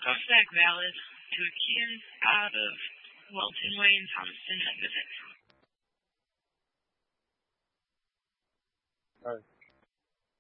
Cossack Valid to a Kean out of Welton Way in Thomaston at Visit. All right.